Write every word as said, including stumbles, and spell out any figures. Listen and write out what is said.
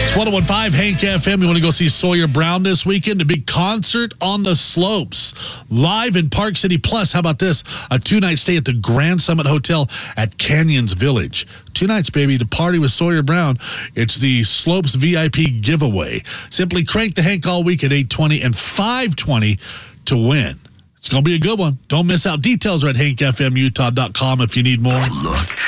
It's one oh one point five Hank F M. You want to go see Sawyer Brown this weekend? A big concert on the slopes. Live in Park City. Plus, how about this? A two-night stay at the Grand Summit Hotel at Canyons Village. Two nights, baby, to party with Sawyer Brown. It's the Slopes V I P giveaway. Simply crank the Hank all week at eight twenty and five twenty to win. It's going to be a good one. Don't miss out. Details are at hank f m utah dot com if you need more. Look.